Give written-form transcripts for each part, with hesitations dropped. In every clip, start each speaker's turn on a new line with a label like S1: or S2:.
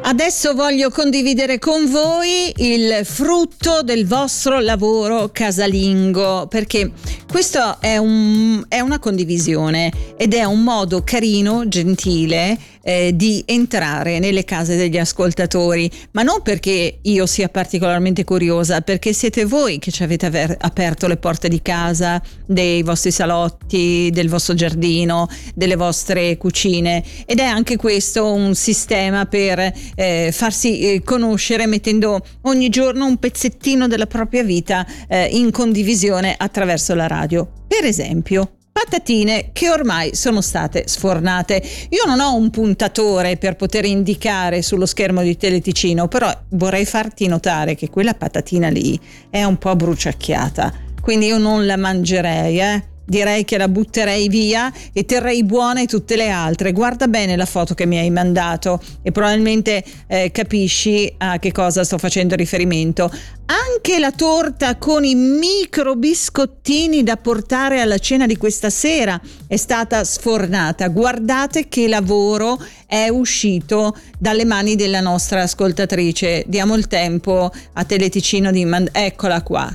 S1: Adesso voglio condividere con voi il frutto del vostro lavoro casalingo, perché questo è una condivisione ed è un modo carino, gentile di entrare nelle case degli ascoltatori, ma non perché io sia particolarmente curiosa, perché siete voi che ci avete aperto le porte di casa, dei vostri salotti, del vostro giardino, delle vostre cucine, ed è anche questo un sistema per farsi conoscere, mettendo ogni giorno un pezzettino della propria vita in condivisione attraverso la radio. Per esempio, patatine che ormai sono state sfornate. Io non ho un puntatore per poter indicare sullo schermo di Teleticino, però vorrei farti notare che quella patatina lì è un po' bruciacchiata, quindi io non la mangerei, Direi che la butterei via e terrei buone tutte le altre. Guarda bene la foto che mi hai mandato e probabilmente capisci a che cosa sto facendo riferimento. Anche la torta con i micro biscottini da portare alla cena di questa sera è stata sfornata. Guardate che lavoro è uscito dalle mani della nostra ascoltatrice. Diamo il tempo a Teleticino di eccola qua.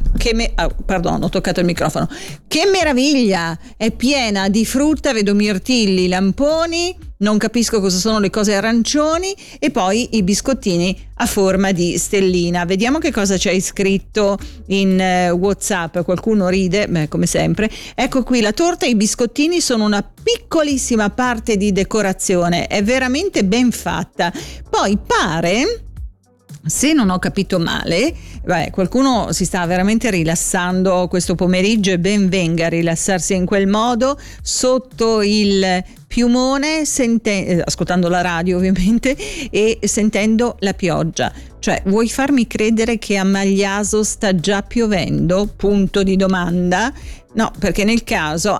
S1: Ho toccato il microfono. Che meraviglia! È piena di frutta, vedo mirtilli, lamponi, non capisco cosa sono le cose arancioni e poi i biscottini a forma di stellina. Vediamo che cosa c'hai scritto in WhatsApp. Qualcuno ride, come sempre. Ecco qui, la torta e i biscottini sono una piccolissima parte di decorazione, è veramente ben fatta. Poi pare, se non ho capito male, qualcuno si sta veramente rilassando questo pomeriggio e ben venga a rilassarsi in quel modo sotto il piumone, ascoltando la radio ovviamente e sentendo la pioggia. Cioè, vuoi farmi credere che a Magliaso sta già piovendo? Punto di domanda. No, perché nel caso,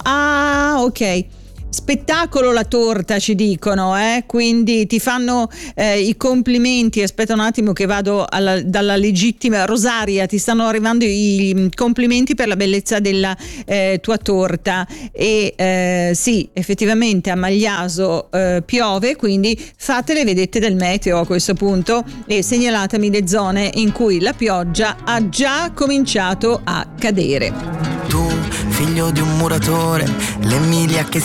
S1: ok, spettacolo la torta, ci dicono, quindi ti fanno i complimenti. Aspetta un attimo che vado dalla legittima Rosaria, ti stanno arrivando i complimenti per la bellezza della tua torta e sì, effettivamente a Magliaso piove, quindi fate le vedette del meteo a questo punto e segnalatemi le zone in cui la pioggia ha già cominciato a cadere.
S2: Tu, figlio di un muratore, l'Emilia che